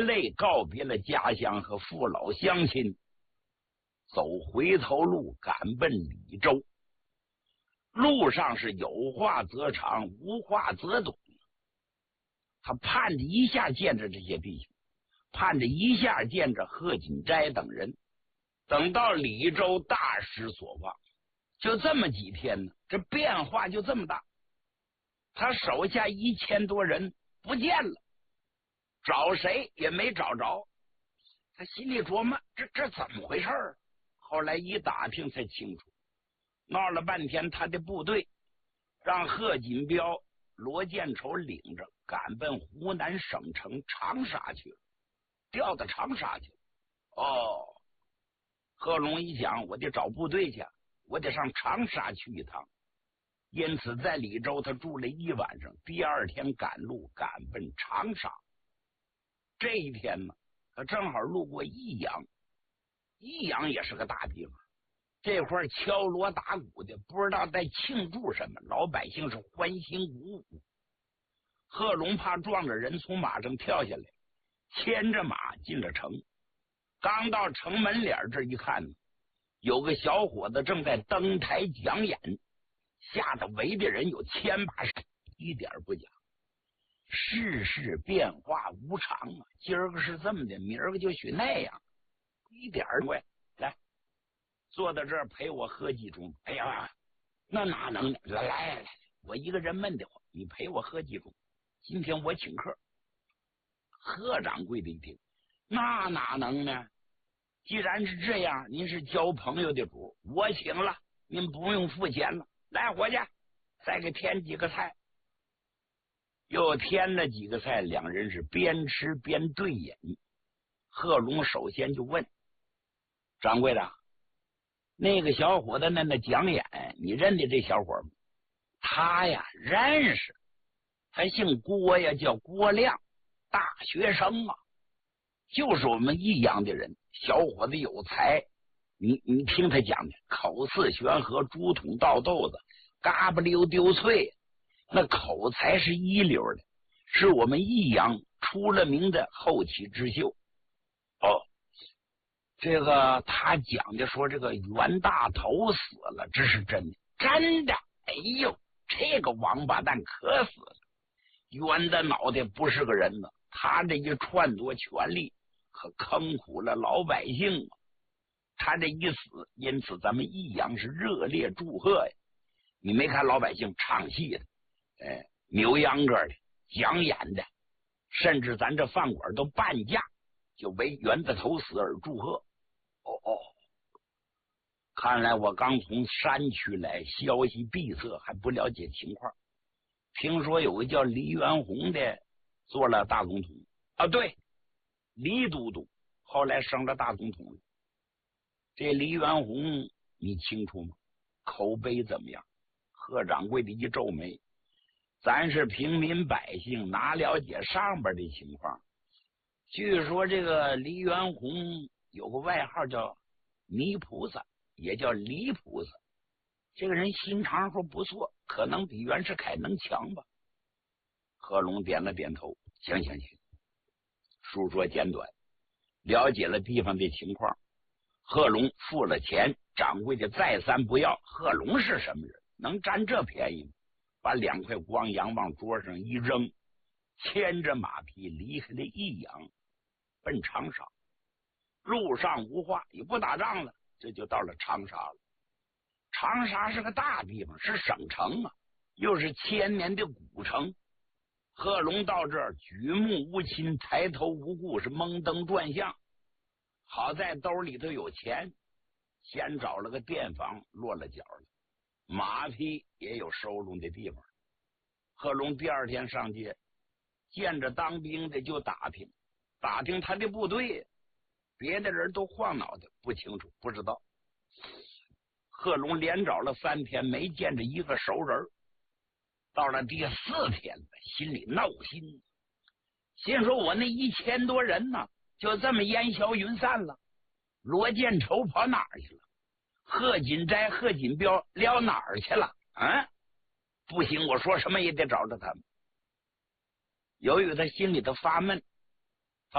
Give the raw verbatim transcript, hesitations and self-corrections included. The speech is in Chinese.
泪告别了家乡和父老乡亲，走回头路赶奔李州。路上是有话则长，无话则短，他盼着一下见着这些弟兄，盼着一下见着贺锦斋等人。等到李州大失所望，就这么几天呢，这变化就这么大。他手下一千多人不见了，找谁也没找着。他心里琢磨，这这怎么回事？后来一打听才清楚，闹了半天，他的部队让贺锦彪、罗建筹领着赶奔湖南省城长沙去了，调到长沙去了。哦，贺龙一想，我得找部队去，我得上长沙去一趟。因此在李州他住了一晚上，第二天赶路赶奔长沙。这一天呢，他正好路过益阳，益阳也是个大地方，这块敲锣打鼓的，不知道在庆祝什么，老百姓是欢欣鼓舞。贺龙怕撞着人从马上跳下来，牵着马进了城。刚到城门脸这一看呢，有个小伙子正在登台讲演，吓得围的人有千把，一点不假。世事变化无常啊，今儿个是这么的，明儿个就许那样，一点儿不会。来，坐到这儿陪我喝几盅。哎呀，那哪能呢？来来来，我一个人闷得慌，你陪我喝几盅。今天我请客。贺掌柜的一听，那哪能呢？既然是这样，您是交朋友的主，我请了，您不用付钱了。来，伙计，再给添几个菜。又添了几个菜，两人是边吃边对饮。贺龙首先就问掌柜的，那个小伙子那那讲演，你认得这小伙吗？他呀，认识，他姓郭呀，叫郭亮，大学生啊，就是我们益阳的人。小伙子有才，你你听他讲的，口似悬河，竹筒倒豆子，嘎巴溜丢脆，那口才是一流的，是我们益阳出了名的后起之秀。哦，这个他讲的说这个袁大头死了，这是真的，真的。哎呦，这个王八蛋可死了，袁的脑袋不是个人呢，他这一篡夺权力可坑苦了老百姓啊！他这一死，因此咱们益阳是热烈祝贺呀。你没看老百姓唱戏的，哎，扭秧歌的，讲演的，甚至咱这饭馆都半价，就为袁大头死而祝贺。哦哦，看来我刚从山区来，消息闭塞，还不了解情况。听说有个叫黎元洪的做了大总统啊，对，黎都督后来升了大总统了。这黎元洪你清楚吗？口碑怎么样？贺掌柜的一皱眉，咱是平民百姓，哪了解上边的情况？据说这个黎元洪有个外号叫泥菩萨，也叫黎菩萨。这个人心肠说不错，可能比袁世凯能强吧。贺龙点了点头，行行行。述说简短，了解了地方的情况。贺龙付了钱，掌柜的再三不要。贺龙是什么人，能占这便宜吗？把两块光洋往桌上一扔，牵着马匹离开了益阳，奔长沙。路上无话，也不打仗了，这就到了长沙了。长沙是个大地方，是省城啊，又是千年的古城。贺龙到这儿举目无亲，抬头无顾，是蒙登转向。好在兜里头有钱，先找了个店房落了脚了，马匹也有收拢的地方。贺龙第二天上街，见着当兵的就打听打听他的部队，别的人都晃脑袋，不清楚不知道。贺龙连找了三天，没见着一个熟人。到了第四天了，心里闹心，心说我那一千多人呢，就这么烟消云散了。罗建筹跑哪儿去了？贺锦斋、贺锦彪撩哪儿去了？啊，不行，我说什么也得找着他们。由于他心里头发闷，